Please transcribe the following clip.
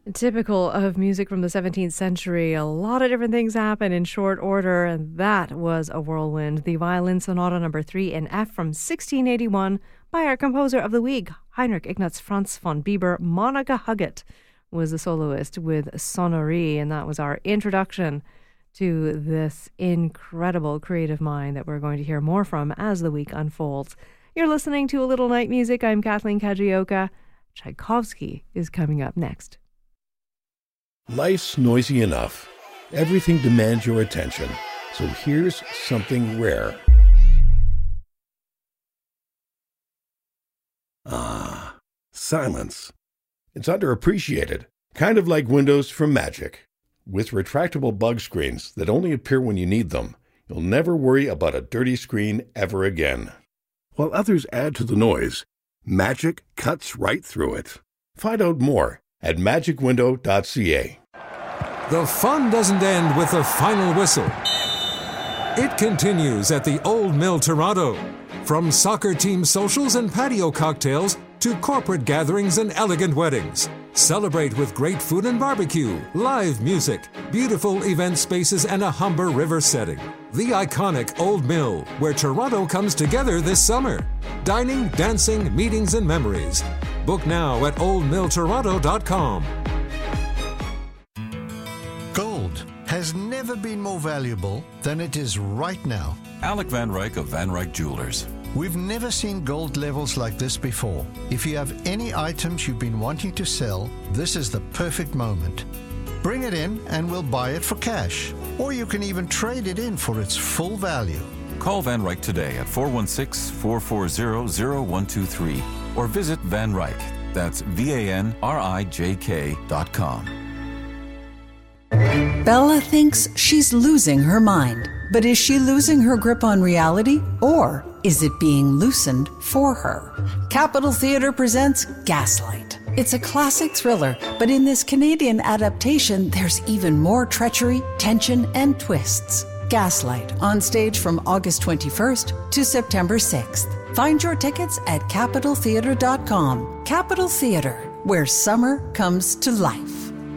Typical of music from the 17th century, a lot of different things happen in short order, and that was a whirlwind. The Violin Sonata No. 3 in F from 1681 by our composer of the week, Heinrich Ignaz Franz von Bieber. Monica Huggett was the soloist with Sonnerie, and that was our introduction to this incredible creative mind that we're going to hear more from as the week unfolds. You're listening to A Little Night Music. I'm Kathleen Kajioka. Tchaikovsky is coming up next. Life's noisy enough. Everything demands your attention. So here's something rare. Silence. It's underappreciated. Kind of like Windows from Magic. With retractable bug screens that only appear when you need them, you'll never worry about a dirty screen ever again. While others add to the noise, Magic cuts right through it. Find out more at magicwindow.ca. The fun doesn't end with the final whistle. It continues at the Old Mill Toronto. From soccer team socials and patio cocktails to corporate gatherings and elegant weddings. Celebrate with great food and barbecue, live music, beautiful event spaces, and a Humber River setting. The iconic Old Mill, where Toronto comes together this summer. Dining, dancing, meetings, and memories. Book now at oldmilltoronto.com. Gold has never been more valuable than it is right now. Alec Van Ryk of Van Ryk Jewelers. We've never seen gold levels like this before. If you have any items you've been wanting to sell, this is the perfect moment. Bring it in and we'll buy it for cash. Or you can even trade it in for its full value. Call Van Ryk today at 416-440-0123 or visit Van Ryk. That's VANRIJK.com. Bella thinks she's losing her mind. But is she losing her grip on reality, or is it being loosened for her? Capitol Theatre presents Gaslight. It's a classic thriller, but in this Canadian adaptation, there's even more treachery, tension, and twists. Gaslight, on stage from August 21st to September 6th. Find your tickets at capitoltheatre.com. Capitol Theatre, where summer comes to life.